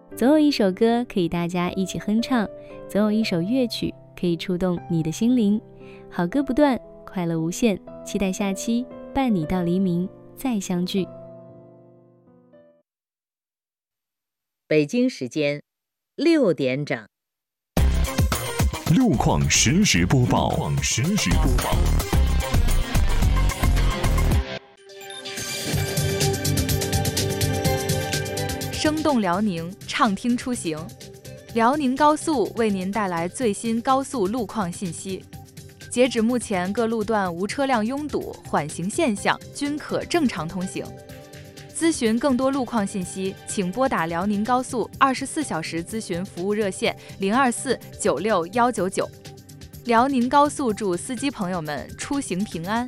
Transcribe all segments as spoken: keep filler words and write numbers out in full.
总有一首歌可以大家一起哼唱，总有一首乐曲可以触动你的心灵。好歌不断，快乐无限，期待下期伴你到黎明再相聚。 北京时间六点整， 路况实时播报。路况实时播报。 生动辽宁，畅听出行。辽宁高速为您带来最新高速路况信息。截止目前，各路段无车辆拥堵，缓行现象均可正常通行。咨询更多路况信息，请拨打辽宁高速二十四小时咨询服务热线零二四九六幺九九。辽宁高速祝司机朋友们出行平安。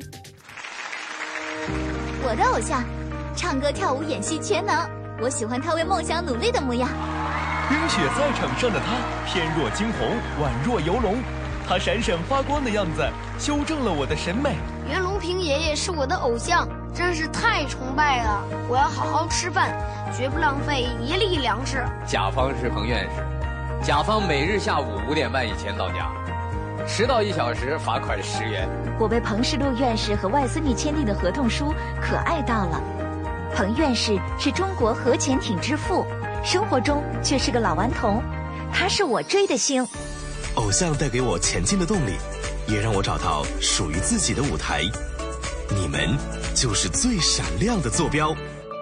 我的偶像，唱歌跳舞演戏全能，我喜欢他为梦想努力的模样。 冰雪赛场上的他，翩若惊鸿，宛若游龙。他闪闪发光的样子，修正了我的审美。 袁隆平爷爷是我的偶像，真是太崇拜了。我要好好吃饭，绝不浪费一粒粮食。 甲方是彭院士，甲方每日下午五点半以前到家，迟到一小时罚款十元。 我为彭世禄院士和外孙女签订的合同书可爱到了。彭院士是中国核潜艇之父，生活中却是个老顽童，他是我追的星。 偶像带给我前进的动力，也让我找到属于自己的舞台。你们就是最闪亮的坐标。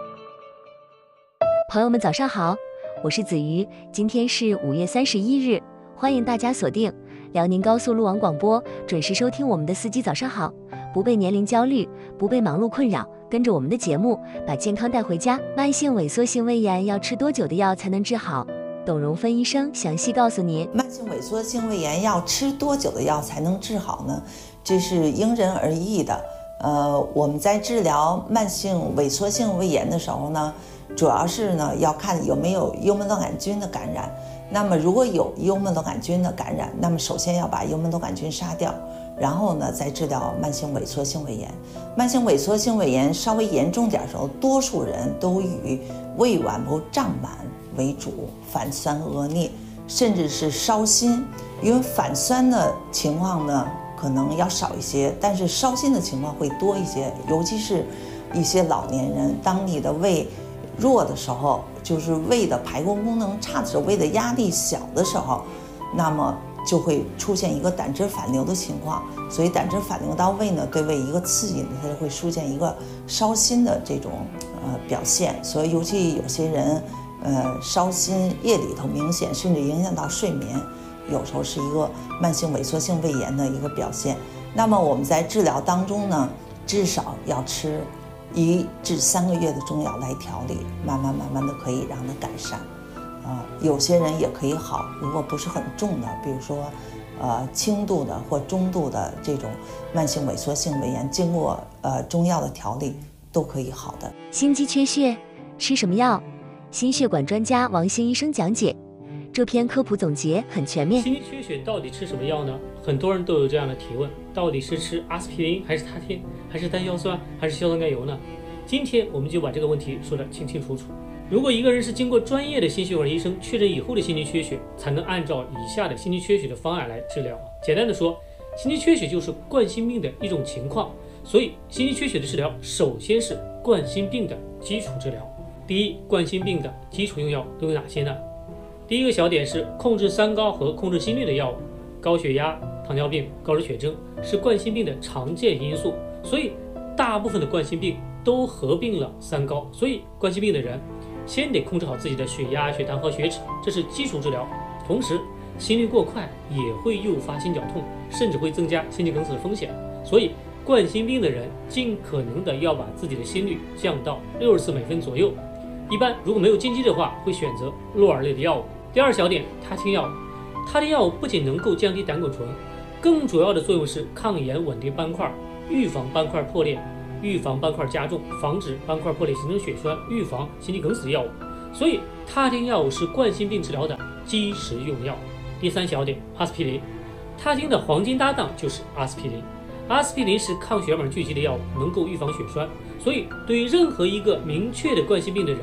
朋友们早上好，我是子瑜，今天是五月三十一日，欢迎大家锁定辽宁高速路网广播，准时收听我们的司机早上好，不被年龄焦虑，不被忙碌困扰，跟着我们的节目，把健康带回家。慢性萎缩性胃炎要吃多久的药才能治好？董荣芬医生详细告诉您。 慢性萎缩性胃炎要吃多久的药才能治好呢？这是因人而异的。呃，我们在治疗慢性萎缩性胃炎的时候呢，主要是呢要看有没有幽门螺杆菌的感染。那么如果有幽门螺杆菌的感染，那么首先要把幽门螺杆菌杀掉，然后呢再治疗慢性萎缩性胃炎。慢性萎缩性胃炎稍微严重点的时候，多数人都以胃脘部胀满为主，反酸恶逆，甚至是烧心。因为反酸的情况呢可能要少一些，但是烧心的情况会多一些，尤其是一些老年人，当你的胃弱的时候，就是胃的排空功能差的时候，胃的压力小的时候，那么就会出现一个胆汁反流的情况。所以胆汁反流到胃呢，对胃一个刺激呢，它就会出现一个烧心的这种呃表现。所以尤其有些人呃烧心夜里头明显，甚至影响到睡眠，有时候是一个慢性萎缩性胃炎的一个表现。那么我们在治疗当中呢，至少要吃一至三个月的中药来调理，慢慢慢慢的可以让它改善。啊、呃，有些人也可以好，如果不是很重的，比如说呃轻度的或中度的这种慢性萎缩性胃炎，经过呃中药的调理都可以好的。 心肌缺血吃什么药？心血管专家王兴医生讲解。这篇科普总结很全面。 心肌缺血到底吃什么药呢？很多人都有这样的提问，到底是吃阿司匹林还是他汀还是单硝酸还是硝酸甘油呢？今天我们就把这个问题说得清清楚楚。如果一个人是经过专业的心血管医生确诊以后的心肌缺血，才能按照以下的心肌缺血的方案来治疗。简单的说，心肌缺血就是冠心病的一种情况，所以心肌缺血的治疗首先是冠心病的基础治疗。第一，冠心病的基础用药都有哪些呢？第一个小点是控制三高和控制心率的药物。高血压、糖尿病、高脂血症是冠心病的常见因素，所以大部分的冠心病都合并了三高。所以冠心病的人先得控制好自己的血压、血糖和血脂，这是基础治疗。同时心率过快也会诱发心绞痛，甚至会增加心肌梗死的风险。所以冠心病的人尽可能的要把自己的心率降到六十次每分左右。一般如果没有禁忌的话，会选择洛尔类的药物。第二小点，他汀药物。他汀药物不仅能够降低胆固醇，更主要的作用是抗炎、稳定斑块，预防斑块破裂，预防斑块加重，防止斑块破裂形成血栓，预防心肌梗死的药物。所以他汀药物是冠心病治疗的基石用药。第三小点，阿司匹林。他汀的黄金搭档就是阿司匹林。阿司匹林是抗血管聚集的药物，能够预防血栓。所以对于任何一个明确的冠心病的人，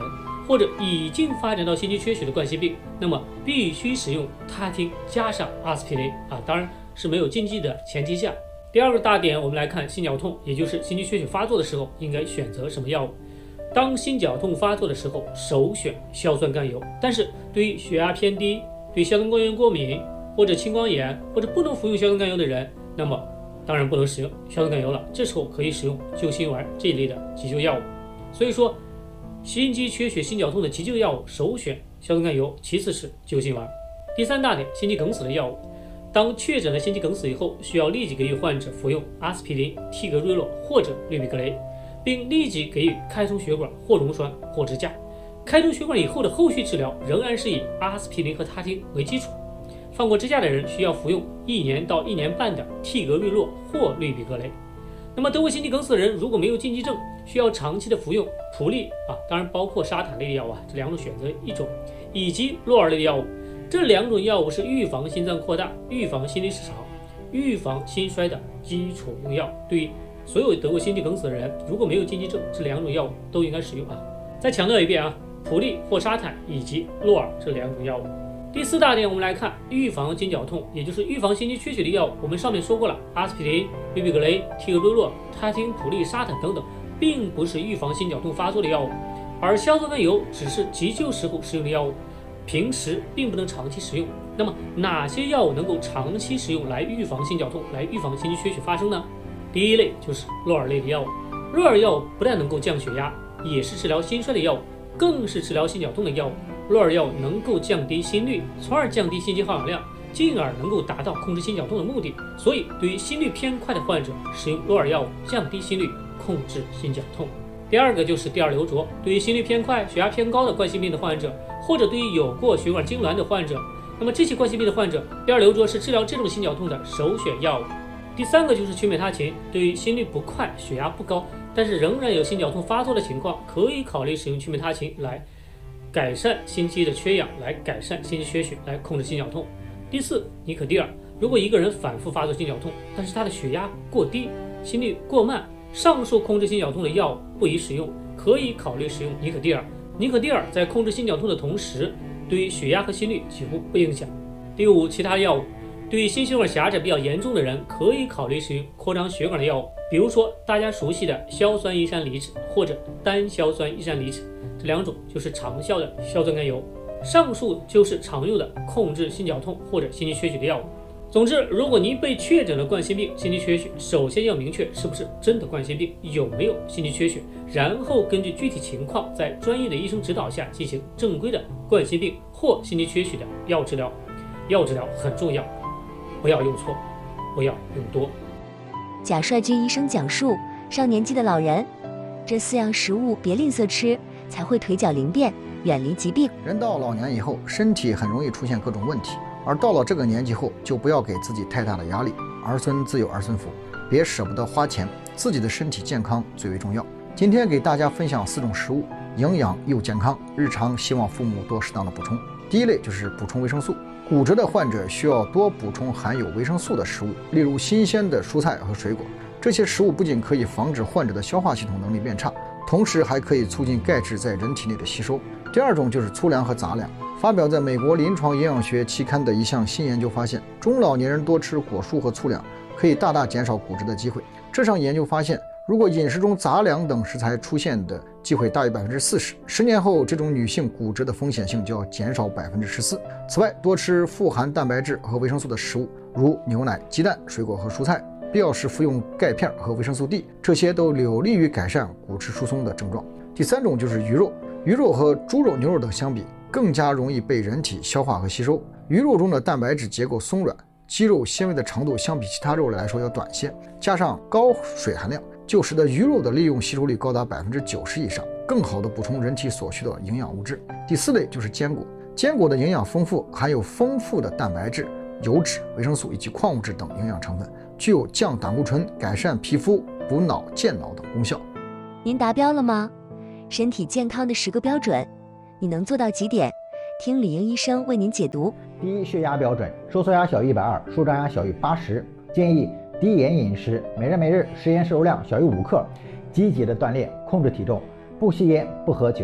或者已经发展到心肌缺血的冠心病，那么必须使用他汀加上阿司匹林啊，当然是没有禁忌的前提下。第二个大点，我们来看心绞痛，也就是心肌缺血发作的时候应该选择什么药物。当心绞痛发作的时候，首选硝酸甘油。但是对于血压偏低、对硝酸甘油过敏或者青光眼或者不能服用硝酸甘油的人，那么当然不能使用硝酸甘油了。这时候可以使用救心丸这一类的急救药物。所以说，心肌缺血、心绞痛的急救药物首选硝酸甘油，其次是救心丸。第三大点，心肌梗死的药物。当确诊了心肌梗死以后，需要立即给予患者服用阿司匹林、替格瑞洛或者氯比格雷，并立即给予开通血管或溶栓或支架。开通血管以后的后续治疗仍然是以阿司匹林和他汀为基础。放过支架的人需要服用一年到一年半的替格瑞洛或氯比格雷。那么得过心肌梗死的人如果没有禁忌症，需要长期的服用普利啊，当然包括沙坦类的药物啊，这两种选择一种，以及洛尔类的药物。这两种药物是预防心脏扩大、预防心律失常、预防心衰的基础用药。对于所有得过心肌梗死的人，如果没有禁忌症，这两种药物都应该使用啊。再强调一遍啊，普利或沙坦以及洛尔这两种药物。第四大点，我们来看预防心绞痛，也就是预防心肌缺血的药物。我们上面说过了，阿司匹林、氯比格雷、替格瑞洛、他汀、普利、沙坦等等，并不是预防心绞痛发作的药物，而硝酸甘油只是急救时候使用的药物，平时并不能长期使用。那么哪些药物能够长期使用来预防心绞痛，来预防心肌缺血发生呢？第一类就是洛尔类的药物。洛尔药物不但能够降血压，也是治疗心衰的药物，更是治疗心绞痛的药物。洛尔药物能够降低心率，从而降低心肌耗氧量，进而能够达到控制心绞痛的目的。所以对于心率偏快的患者，使用洛尔药物降低心率，控制心绞痛。第二个就是第二硫卓，对于心率偏快、血压偏高的冠心病的患者，或者对于有过血管痉挛的患者，那么这些冠心病的患者，第二硫卓是治疗这种心绞痛的首选药物。第三个就是曲美他嗪，对于心率不快、血压不高，但是仍然有心绞痛发作的情况，可以考虑使用曲美他嗪来改善心肌的缺氧，来改善心肌缺血，来控制心绞痛。第四，尼可地尔，如果一个人反复发作心绞痛，但是他的血压过低、心率过慢，上述控制心绞痛的药物不宜使用，可以考虑使用尼可地尔。尼可地尔在控制心绞痛的同时，对于血压和心率几乎不影响。第五，其他药物，对于心血管狭窄比较严重的人，可以考虑使用扩张血管的药物，比如说大家熟悉的硝酸乙酰离酯或者单硝酸乙酰离酯，这两种就是长效的硝酸甘油。上述就是常用的控制心绞痛或者心肌缺血的药物。总之，如果您被确诊了冠心病、心肌缺血，首先要明确是不是真的冠心病，有没有心肌缺血，然后根据具体情况，在专业的医生指导下进行正规的冠心病或心肌缺血的药物治疗。药物治疗很重要，不要用错，不要用多。 贾帅军医生讲述，上年纪的老人，这四样食物别吝啬吃，才会腿脚灵便，远离疾病。 人到老年以后，身体很容易出现各种问题，而到了这个年纪后，就不要给自己太大的压力。儿孙自有儿孙福，别舍不得花钱，自己的身体健康最为重要。今天给大家分享四种食物，营养又健康，日常希望父母多适当的补充。第一类就是补充维生素。骨折的患者需要多补充含有维生素的食物，例如新鲜的蔬菜和水果。这些食物不仅可以防止患者的消化系统能力变差，同时还可以促进钙质在人体内的吸收。第二种就是粗粮和杂粮。发表在美国临床营养学期刊的一项新研究发现，中老年人多吃果蔬和粗粮，可以大大减少骨折的机会。这项研究发现，如果饮食中杂粮等食材出现的机会大于百分之四十，十年后这种女性骨折的风险性就要减少百分之十四。此外，多吃富含蛋白质和维生素的食物，如牛奶、鸡蛋、水果和蔬菜，必要时服用钙片和维生素 D， 这些都有利于改善骨质疏松的症状。第三种就是鱼肉，鱼肉和猪肉、牛肉等相比，更加容易被人体消化和吸收。鱼肉中的蛋白质结构松软，肌肉纤维的长度相比其他肉类来说要短些，加上高水含量，就使得鱼肉的利用吸收率高达百分之九十以上，更好的补充人体所需的营养物质。第四类就是坚果，坚果的营养丰富，含有丰富的蛋白质、油脂、维生素以及矿物质等营养成分，具有降胆固醇、改善皮肤、补脑、健脑等功效。 您达标了吗？身体健康的十个标准，你能做到几点？听李英医生为您解读。 第一，血压标准，收缩压小于一百二十，舒张压小于八十，建议低盐饮食，每日每日食盐摄入量小于五克，积极的锻炼，控制体重，不吸烟不喝酒，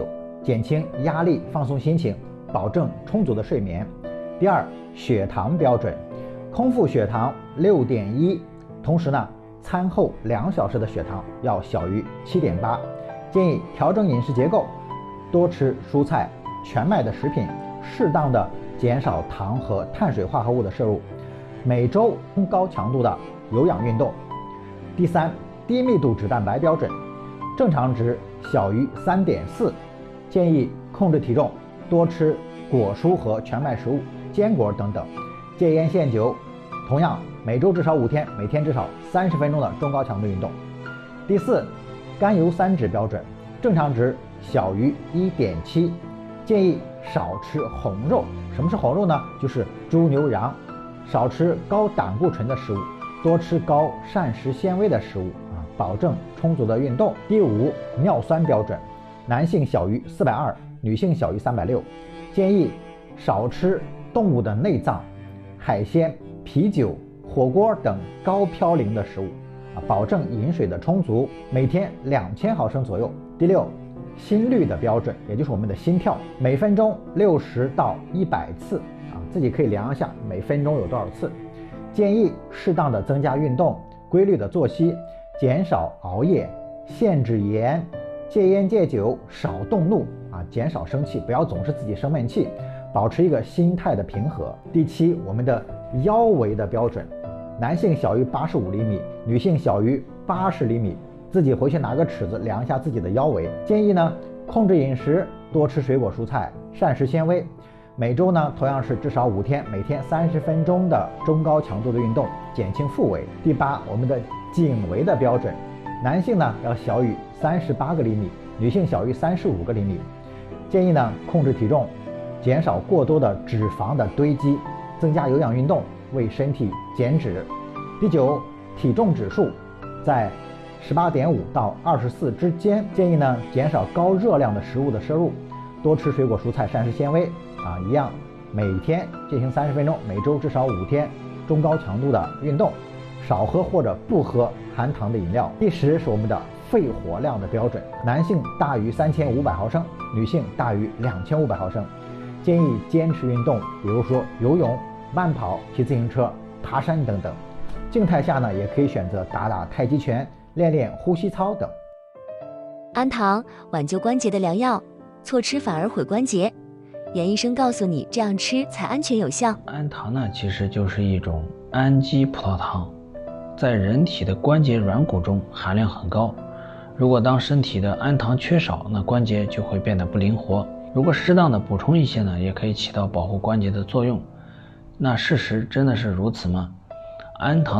减轻压力，放松心情，保证充足的睡眠。第二，血糖标准，空腹血糖 六点一， 同时呢，餐后两小时的血糖要小于 七点八， 建议调整饮食结构，多吃蔬菜、全麦的食品，适当的减少糖和碳水化合物的摄入，每周中高强度的有氧运动。第三，低密度脂蛋白标准，正常值小于 三点四， 建议控制体重，多吃果蔬和全麦食物、坚果等等，戒烟限酒，同样每周至少五天，每天至少三十分钟的中高强度运动。第四，甘油三酯标准，正常值小于 一点七， 建议少吃红肉。什么是红肉呢？就是猪牛羊，少吃高胆固醇的食物，多吃高膳食纤维的食物啊，保证充足的运动。第五，尿酸标准，男性小于四百二，女性小于三百六，建议少吃动物的内脏、海鲜、啤酒、火锅等高嘌呤的食物啊，保证饮水的充足，每天两千毫升左右。第六，心率的标准，也就是我们的心跳，每分钟六十到一百次啊，自己可以量一下每分钟有多少次。建议适当的增加运动，规律的作息，减少熬夜，限制盐，戒烟戒酒，少动怒啊，减少生气，不要总是自己生闷气，保持一个心态的平和。第七，我们的腰围的标准，男性小于八十五厘米，女性小于八十厘米，自己回去拿个尺子量一下自己的腰围。建议呢，控制饮食，多吃水果蔬菜、膳食纤维。每周呢，同样是至少五天，每天三十分钟的中高强度的运动，减轻腹围。第八，我们的颈围的标准，男性呢要小于三十八个厘米，女性小于三十五个厘米。建议呢，控制体重，减少过多的脂肪的堆积，增加有氧运动，为身体减脂。第九，体重指数在十八点五到二十四之间，建议呢减少高热量的食物的摄入，多吃水果蔬菜、膳食纤维啊，一样每天进行三十分钟，每周至少五天中高强度的运动，少喝或者不喝含糖的饮料。第十是我们的肺活量的标准，男性大于三千五百毫升，女性大于两千五百毫升，建议坚持运动，比如说游泳、慢跑、骑自行车、爬山等等。静态下呢，也可以选择打打太极拳、练练呼吸操等。 氨糖挽救关节的良药，错吃反而毁关节。严医生告诉你，这样吃才安全有效。 氨糖呢，其实就是一种氨基葡萄糖，在人体的关节软骨中含量很高。如果当身体的氨糖缺少，那关节就会变得不灵活。如果适当的补充一些呢，也可以起到保护关节的作用。那事实真的是如此吗？氨糖